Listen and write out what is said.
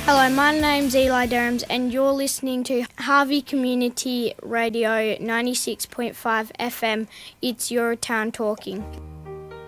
Hello, my name's Eli Durhams and you're listening to Harvey Community Radio 96.5 FM. It's Your Town Talking.